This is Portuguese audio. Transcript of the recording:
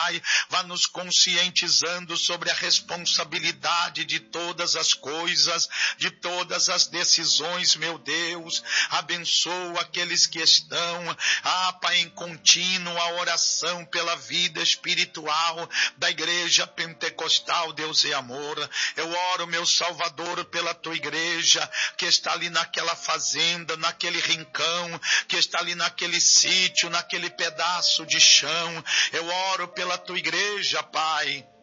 Pai, vá nos conscientizando sobre a responsabilidade de todas as coisas, de todas as decisões, meu Deus. Abençoa aqueles que estão, Pai, em contínua oração pela vida espiritual da igreja pentecostal, Deus é amor. Eu oro, meu Salvador, pela tua igreja, que está ali naquela fazenda, naquele rincão, que está ali naquele sítio, naquele pedaço de chão. Eu oro pela tua igreja, Pai,